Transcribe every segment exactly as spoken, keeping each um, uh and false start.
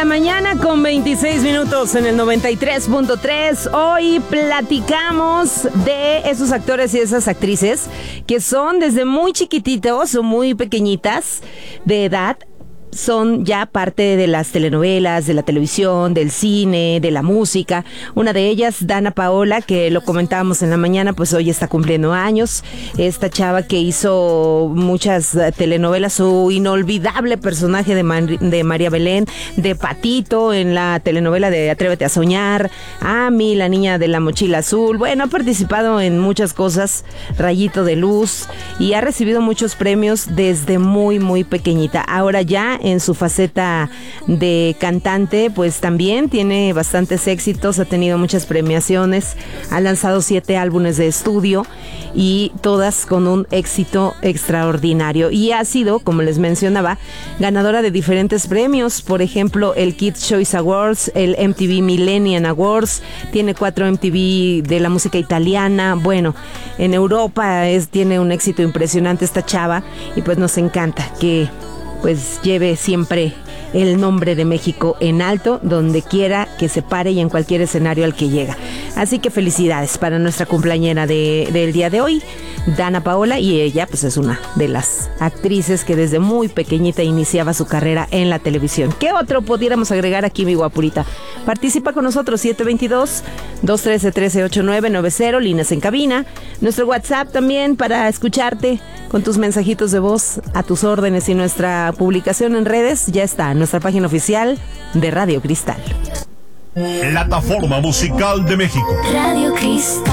mañana con veintiséis minutos en el noventa y tres punto tres. Hoy platicamos de esos actores y esas actrices que son desde muy chiquititos o muy pequeñitas de edad. Son ya parte de las telenovelas, de la televisión, del cine, de la música. Una de ellas, Dana Paola, que lo comentábamos en la mañana, pues hoy está cumpliendo años. Esta chava que hizo muchas telenovelas, su inolvidable personaje de, Mar- de María Belén, de Patito en la telenovela de Atrévete a Soñar, Ami, la niña de la mochila azul. Bueno, ha participado en muchas cosas, Rayito de Luz, y ha recibido muchos premios desde muy, muy pequeñita. Ahora ya en su faceta de cantante, pues también tiene bastantes éxitos, ha tenido muchas premiaciones, ha lanzado siete álbumes de estudio y todas con un éxito extraordinario, y ha sido, como les mencionaba, ganadora de diferentes premios, por ejemplo el Kids Choice Awards, el M T V Millennium Awards, tiene cuatro M T V de la música italiana. Bueno, en Europa es, tiene un éxito impresionante esta chava, y pues nos encanta que pues lleve siempre el nombre de México en alto, donde quiera que se pare y en cualquier escenario al que llega. Así que felicidades para nuestra cumpleañera de, del día de hoy, Dana Paola, y ella pues es una de las actrices que desde muy pequeñita iniciaba su carrera en la televisión. ¿Qué otro pudiéramos agregar aquí, mi guapurita? Participa con nosotros, siete dos dos, dos uno tres, uno tres ocho nueve nueve cero, líneas en cabina. Nuestro WhatsApp también para escucharte con tus mensajitos de voz a tus órdenes, y nuestra publicación en redes ya está en nuestra página oficial de Radio Cristal. Plataforma musical de México. Radio Cristal.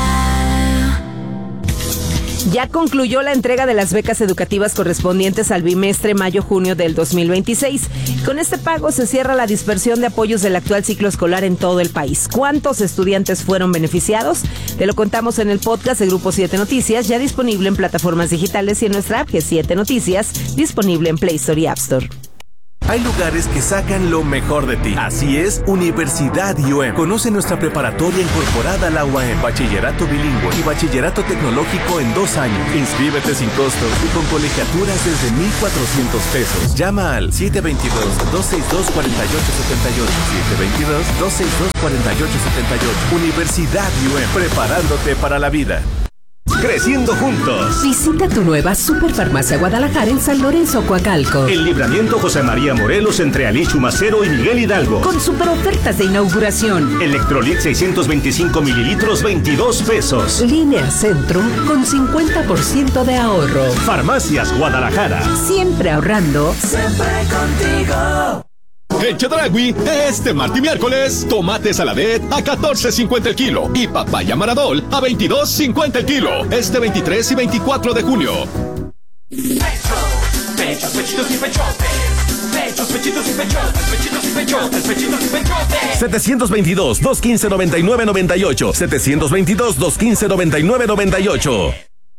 Ya concluyó la entrega de las becas educativas correspondientes al bimestre mayo-junio del dos mil veintiséis. Con este pago se cierra la dispersión de apoyos del actual ciclo escolar en todo el país. ¿Cuántos estudiantes fueron beneficiados? Te lo contamos en el podcast de Grupo siete Noticias, ya disponible en plataformas digitales y en nuestra app G siete Noticias, disponible en Play Store y App Store. Hay lugares que sacan lo mejor de ti. Así es, Universidad I U E M. Conoce nuestra preparatoria incorporada a la U A M, bachillerato bilingüe y bachillerato tecnológico en dos años. Inscríbete sin costo y con colegiaturas desde mil cuatrocientos pesos. Llama al siete dos dos, dos seis dos, cuatro ocho siete ocho, siete dos dos, dos seis dos, cuatro ocho siete ocho. Universidad I U E M, preparándote para la vida. Creciendo juntos. Visita tu nueva Superfarmacia Guadalajara en San Lorenzo, Coacalco. El Libramiento José María Morelos entre Ali Chumacero y Miguel Hidalgo. Con super ofertas de inauguración. Electrolit seiscientos veinticinco mililitros, veintidós pesos. Línea Centro con cincuenta por ciento de ahorro. Farmacias Guadalajara. Siempre ahorrando. Siempre contigo. En Chedragui, este martes y miércoles, tomate saladet a catorce cincuenta el kilo y papaya maradol a veintidós cincuenta el kilo. Este veintitrés y veinticuatro de junio. Pechos, pechitos y pechotes. Pechos, pechitos y pechotes. Pechitos y pechotes. Pechitos y pechotes. setecientos veintidós, doscientos quince, noventa y nueve noventa y ocho. setecientos veintidós, doscientos quince, noventa y nueve noventa y ocho.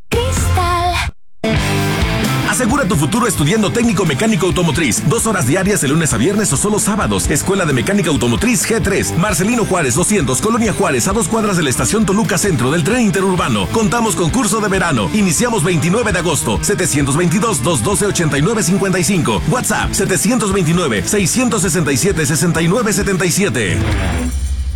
Asegura tu futuro estudiando técnico mecánico automotriz. Dos horas diarias de lunes a viernes o solo sábados. Escuela de Mecánica Automotriz G tres. Marcelino Juárez doscientos, Colonia Juárez, a dos cuadras de la estación Toluca Centro del tren interurbano. Contamos con curso de verano. Iniciamos veintinueve de agosto. setecientos veintidós, doscientos doce, ochenta y nueve cincuenta y cinco. WhatsApp setecientos veintinueve, seiscientos sesenta y siete, sesenta y nueve setenta y siete.